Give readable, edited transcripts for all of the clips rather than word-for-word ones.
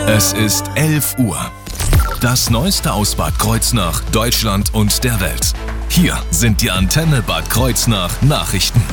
Es ist 11 Uhr. Das Neueste aus Bad Kreuznach, Deutschland und der Welt. Hier sind die Antenne Bad Kreuznach Nachrichten.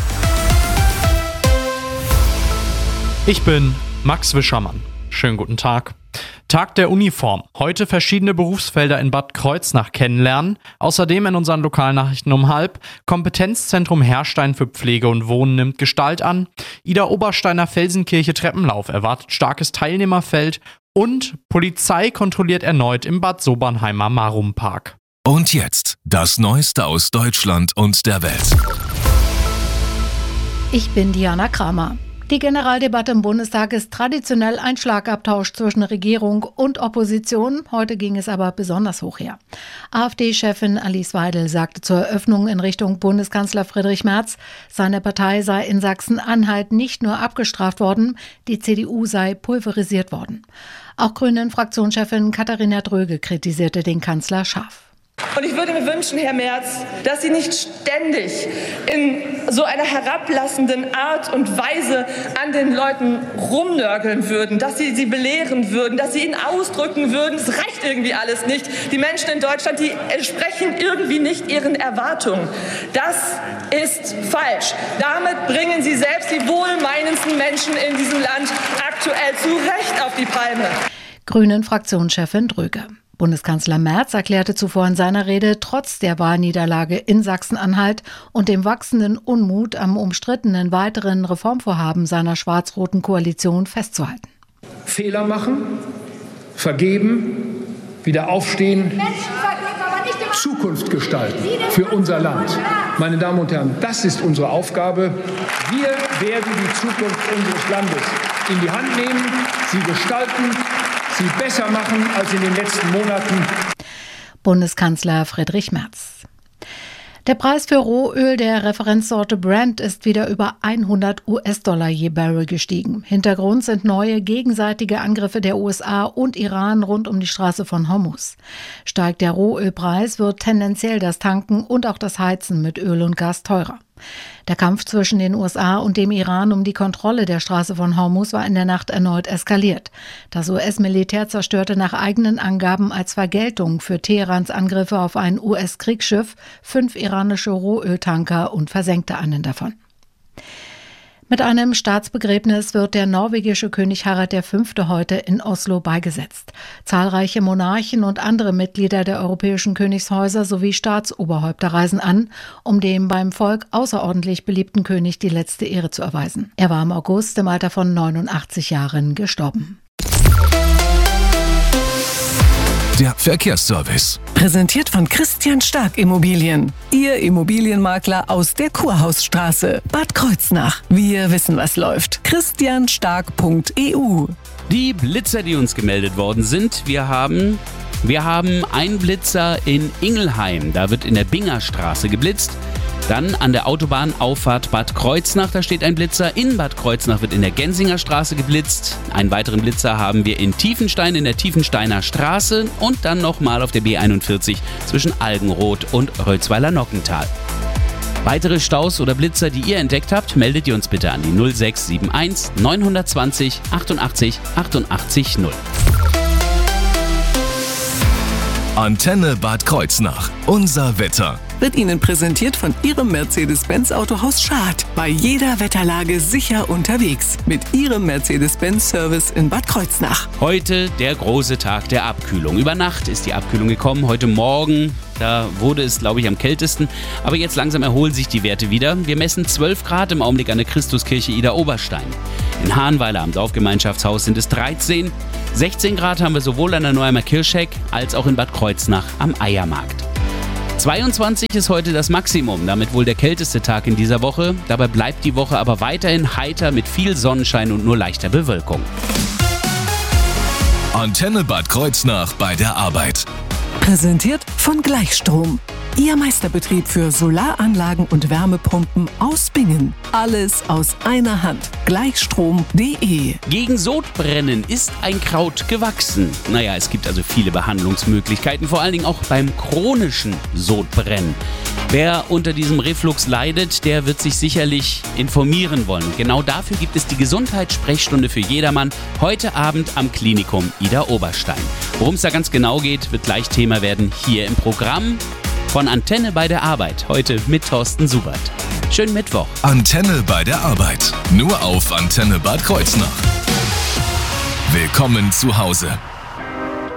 Ich bin Max Wischermann. Schönen guten Tag. Tag der Uniform. Heute verschiedene Berufsfelder in Bad Kreuznach kennenlernen. Außerdem in unseren Lokalnachrichten um 12:30. Kompetenzzentrum Herrstein für Pflege und Wohnen nimmt Gestalt an. Ida Obersteiner Felsenkirche Treppenlauf erwartet starkes Teilnehmerfeld. Und Polizei kontrolliert erneut im Bad Sobernheimer Marumpark. Und jetzt das Neueste aus Deutschland und der Welt. Ich bin Diana Kramer. Die Generaldebatte im Bundestag ist traditionell ein Schlagabtausch zwischen Regierung und Opposition. Heute ging es aber besonders hoch her. AfD-Chefin Alice Weidel sagte zur Eröffnung in Richtung Bundeskanzler Friedrich Merz, seine Partei sei in Sachsen-Anhalt nicht nur abgestraft worden, die CDU sei pulverisiert worden. Auch Grünen-Fraktionschefin Katharina Dröge kritisierte den Kanzler scharf. Und ich würde mir wünschen, Herr Merz, dass Sie nicht ständig in so einer herablassenden Art und Weise an den Leuten rumnörgeln würden, dass Sie sie belehren würden, dass Sie ihnen ausdrücken würden, es reicht irgendwie alles nicht. Die Menschen in Deutschland, die entsprechen irgendwie nicht ihren Erwartungen. Das ist falsch. Damit bringen Sie selbst die wohlmeinendsten Menschen in diesem Land aktuell zu Recht auf die Palme. Grünen-Fraktionschefin Dröge. Bundeskanzler Merz erklärte zuvor in seiner Rede, trotz der Wahlniederlage in Sachsen-Anhalt und dem wachsenden Unmut am umstrittenen weiteren Reformvorhaben seiner schwarz-roten Koalition festzuhalten. Fehler machen, vergeben, wieder aufstehen, Zukunft gestalten für unser Land. Meine Damen und Herren, das ist unsere Aufgabe. Wir werden die Zukunft unseres Landes in die Hand nehmen, sie gestalten, sie besser machen als in den letzten Monaten. Bundeskanzler Friedrich Merz. Der Preis für Rohöl der Referenzsorte Brent ist wieder über $100 je Barrel gestiegen. Hintergrund sind neue gegenseitige Angriffe der USA und Iran rund um die Straße von Hormuz. Steigt der Rohölpreis, wird tendenziell das Tanken und auch das Heizen mit Öl und Gas teurer. Der Kampf zwischen den USA und dem Iran um die Kontrolle der Straße von Hormuz war in der Nacht erneut eskaliert. Das US-Militär zerstörte nach eigenen Angaben als Vergeltung für Teherans Angriffe auf ein US-Kriegsschiff 5 iranische Rohöltanker und versenkte einen davon. Mit einem Staatsbegräbnis wird der norwegische König Harald V. heute in Oslo beigesetzt. Zahlreiche Monarchen und andere Mitglieder der europäischen Königshäuser sowie Staatsoberhäupter reisen an, um dem beim Volk außerordentlich beliebten König die letzte Ehre zu erweisen. Er war im August im Alter von 89 Jahren gestorben. Der Verkehrsservice. Präsentiert von Christian Stark Immobilien. Ihr Immobilienmakler aus der Kurhausstraße, Bad Kreuznach. Wir wissen, was läuft. christianstark.eu. Die Blitzer, die uns gemeldet worden sind, wir haben einen Blitzer in Ingelheim. Da wird in der Bingerstraße geblitzt. Dann an der Autobahnauffahrt Bad Kreuznach, da steht ein Blitzer. In Bad Kreuznach wird in der Gensinger Straße geblitzt. Einen weiteren Blitzer haben wir in Tiefenstein in der Tiefensteiner Straße und dann nochmal auf der B41 zwischen Algenroth und Rölzweiler-Nockental. Weitere Staus oder Blitzer, die ihr entdeckt habt, meldet ihr uns bitte an die 0671 920 88 88 0. Antenne Bad Kreuznach. Unser Wetter. Wird Ihnen präsentiert von Ihrem Mercedes-Benz Autohaus Schad. Bei jeder Wetterlage sicher unterwegs. Mit Ihrem Mercedes-Benz-Service in Bad Kreuznach. Heute der große Tag der Abkühlung. Über Nacht ist die Abkühlung gekommen. Heute Morgen, da wurde es, glaube ich, am kältesten. Aber jetzt langsam erholen sich die Werte wieder. Wir messen 12 Grad im Augenblick an der Christuskirche Ida Oberstein. In Hahnweiler am Dorfgemeinschaftshaus sind es 13. 16 Grad haben wir sowohl an der Neuheimer Kirchheck als auch in Bad Kreuznach am Eiermarkt. 22 ist heute das Maximum, damit wohl der kälteste Tag in dieser Woche. Dabei bleibt die Woche aber weiterhin heiter mit viel Sonnenschein und nur leichter Bewölkung. Antenne Bad Kreuznach bei der Arbeit. Präsentiert von Gleichstrom. Ihr Meisterbetrieb für Solaranlagen und Wärmepumpen aus Bingen. Alles aus einer Hand. Gleichstrom.de. Gegen Sodbrennen ist ein Kraut gewachsen. Naja, es gibt also viele Behandlungsmöglichkeiten, vor allen Dingen auch beim chronischen Sodbrennen. Wer unter diesem Reflux leidet, der wird sich sicherlich informieren wollen. Genau dafür gibt es die Gesundheitssprechstunde für jedermann heute Abend am Klinikum Idar-Oberstein. Worum es da ganz genau geht, wird gleich Thema werden hier im Programm von Antenne bei der Arbeit. Heute mit Thorsten Subert. Schönen Mittwoch. Antenne bei der Arbeit. Nur auf Antenne Bad Kreuznach. Willkommen zu Hause.